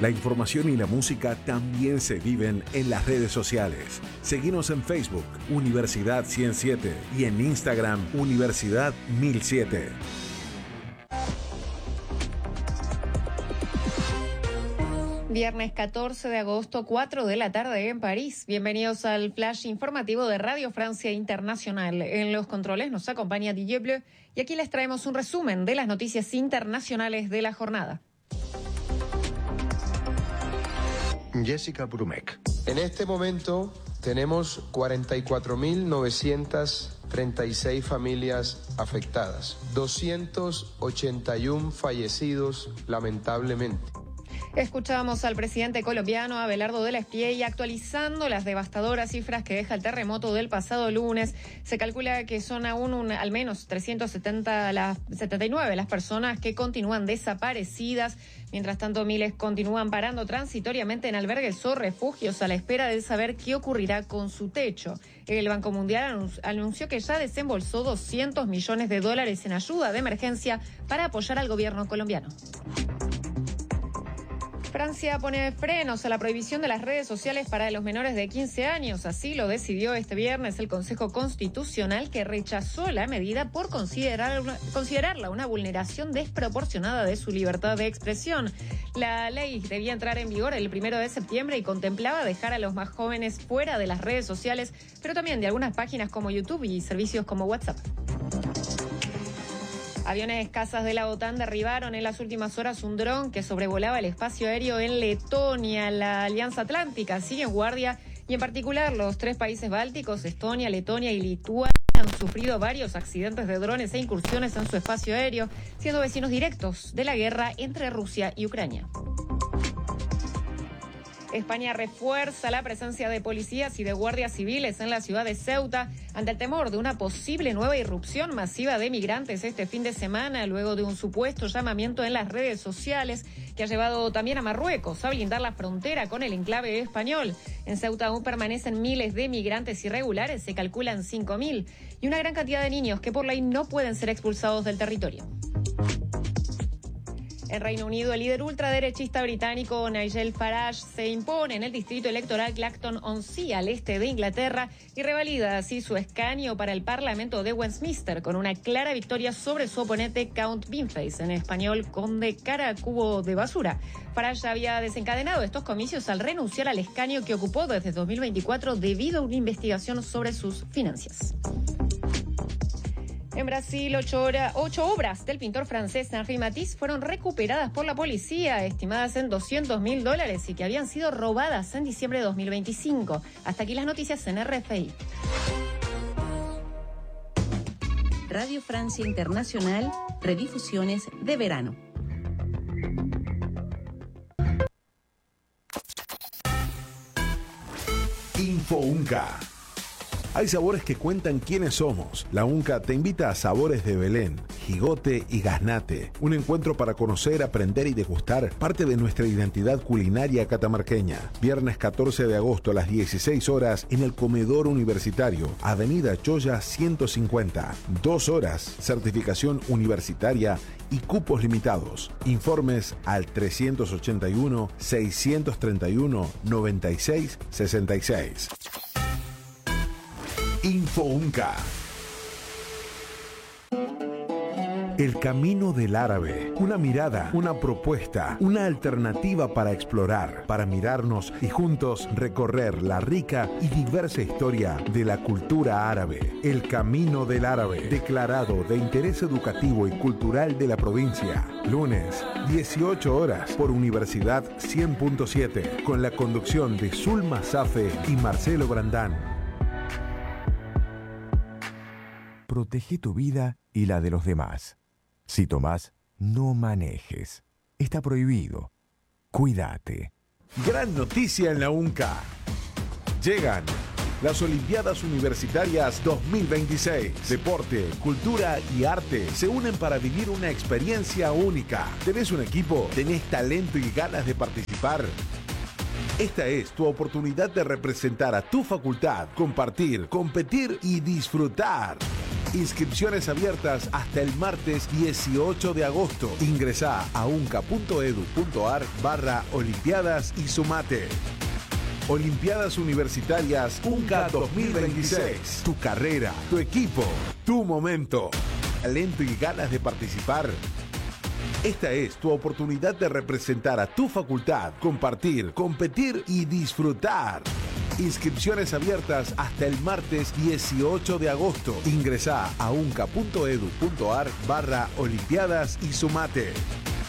La información y la música también se viven en las redes sociales. Seguinos en Facebook, Universidad 107, y en Instagram, Universidad 1007. Viernes 14 de agosto, 4 de la tarde en París. Bienvenidos al flash informativo de Radio Francia Internacional. En los controles nos acompaña Didier Bleu y aquí les traemos un resumen de las noticias internacionales de la jornada. Jessica Brumek. En este momento tenemos 44.936 familias afectadas, 281 fallecidos lamentablemente. Escuchamos al presidente colombiano Abelardo de la Espriella actualizando las devastadoras cifras que deja el terremoto del pasado lunes. Se calcula que son aún al menos 379 las personas que continúan desaparecidas. Mientras tanto, miles continúan parando transitoriamente en albergues o refugios a la espera de saber qué ocurrirá con su techo. El Banco Mundial anunció que ya desembolsó $200 millones en ayuda de emergencia para apoyar al gobierno colombiano. Francia pone frenos a la prohibición de las redes sociales para los menores de 15 años. Así lo decidió este viernes el Consejo Constitucional, que rechazó la medida por considerarla una vulneración desproporcionada de su libertad de expresión. La ley debía entrar en vigor el 1 de septiembre y contemplaba dejar a los más jóvenes fuera de las redes sociales, pero también de algunas páginas como YouTube y servicios como WhatsApp. Aviones cazas de la OTAN derribaron en las últimas horas un dron que sobrevolaba el espacio aéreo en Letonia. La Alianza Atlántica sigue en guardia y en particular los 3 países bálticos, Estonia, Letonia y Lituania, han sufrido varios accidentes de drones e incursiones en su espacio aéreo, siendo vecinos directos de la guerra entre Rusia y Ucrania. España refuerza la presencia de policías y de guardias civiles en la ciudad de Ceuta ante el temor de una posible nueva irrupción masiva de migrantes este fin de semana, luego de un supuesto llamamiento en las redes sociales que ha llevado también a Marruecos a blindar la frontera con el enclave español. En Ceuta aún permanecen miles de migrantes irregulares, se calculan 5.000, y una gran cantidad de niños que por ley no pueden ser expulsados del territorio. En Reino Unido, el líder ultraderechista británico Nigel Farage se impone en el distrito electoral Clacton-on-Sea, al este de Inglaterra, y revalida así su escaño para el Parlamento de Westminster, con una clara victoria sobre su oponente Count Beanface, en español conde cara cubo de basura. Farage había desencadenado estos comicios al renunciar al escaño que ocupó desde 2024 debido a una investigación sobre sus finanzas. En Brasil, 8 obras del pintor francés Henri Matisse fueron recuperadas por la policía, estimadas en $200.000 y que habían sido robadas en diciembre de 2025. Hasta aquí las noticias en RFI. Radio Francia Internacional, redifusiones de verano. Info UNCA. Hay sabores que cuentan quiénes somos. La UNCA te invita a Sabores de Belén, Jigote y Gaznate. Un encuentro para conocer, aprender y degustar parte de nuestra identidad culinaria catamarqueña. Viernes 14 de agosto a las 16 horas en el Comedor Universitario, Avenida Choya 150. 2 horas, certificación universitaria y cupos limitados. Informes al 381-631-9666. Info UNCA. El camino del árabe. Una mirada, una propuesta, una alternativa para explorar, para mirarnos y juntos recorrer la rica y diversa historia de la cultura árabe. El camino del árabe, declarado de interés educativo y cultural de la provincia. Lunes, 18 horas, por Universidad 100.7, con la conducción de Zulma Safe y Marcelo Brandán. Protege tu vida y la de los demás. Si tomás, no manejes. Está prohibido. Cuídate. Gran noticia en la UNCA. Llegan las Olimpiadas Universitarias 2026. Deporte, cultura y arte se unen para vivir una experiencia única. ¿Tenés un equipo? ¿Tenés talento y ganas de participar? Esta es tu oportunidad de representar a tu facultad, compartir, competir y disfrutar. Inscripciones abiertas hasta el martes 18 de agosto. Ingresá a unca.edu.ar/olimpiadas y sumate. Olimpiadas Universitarias UNCA 2026. Tu carrera, tu equipo, tu momento. ¿Talento y ganas de participar? Esta es tu oportunidad de representar a tu facultad, compartir, competir y disfrutar. Inscripciones abiertas hasta el martes 18 de agosto. Ingresá a unca.edu.ar/olimpiadas y sumate.